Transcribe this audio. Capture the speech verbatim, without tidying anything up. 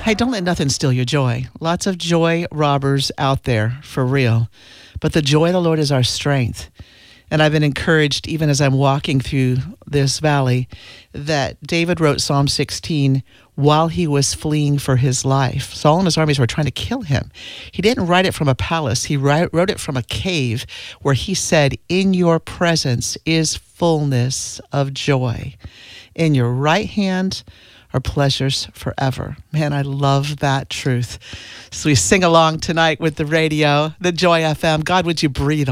Hey, don't let nothing steal your joy. Lots of joy robbers out there, for real. But the joy of the Lord is our strength. And I've been encouraged, even as I'm walking through this valley, that David wrote Psalm sixteen while he was fleeing for his life. Saul and his armies were trying to kill him. He didn't write it from a palace. He write, wrote it from a cave where he said, "In your presence is fullness of joy. In your right hand are pleasures forever." Man, I love that truth. So we sing along tonight with the radio, the Joy F M. God, would you breathe